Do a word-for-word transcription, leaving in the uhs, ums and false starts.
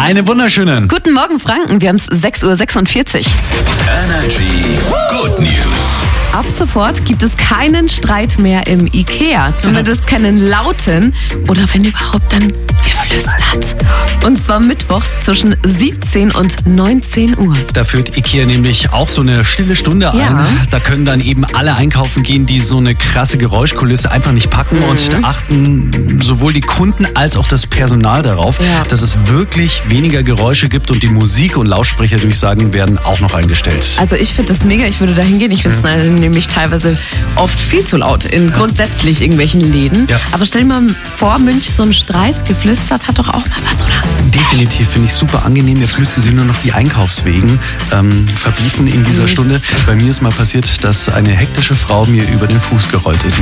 Einen wunderschönen. Guten Morgen, Franken. Wir haben es sechs Uhr sechsundvierzig. Energy Good News. Ab sofort gibt es keinen Streit mehr im Ikea. Zumindest keinen lauten oder wenn überhaupt dann geflüstert. Und zwar mittwochs zwischen siebzehn und neunzehn Uhr. Da führt Ikea nämlich auch so eine stille Stunde ein. Ja. Da können dann eben alle einkaufen gehen, die so eine krasse Geräuschkulisse einfach nicht packen. Mhm. Und da achten sowohl die Kunden als auch das Personal darauf, Ja. dass es wirklich weniger Geräusche gibt und die Musik- und Lautsprecherdurchsagen werden auch noch eingestellt. Also ich finde das mega, ich würde da hingehen. Ich finde es ja. nämlich teilweise oft viel zu laut in ja. grundsätzlich irgendwelchen Läden. Ja. Aber stell dir mal vor, Münch, so ein Streit, geflüstert hat doch auch mal was, oder? Definitiv, finde ich super angenehm. Jetzt müssten Sie nur noch die Einkaufswegen ähm, verbieten in dieser Stunde. Bei mir ist mal passiert, dass eine hektische Frau mir über den Fuß gerollt ist.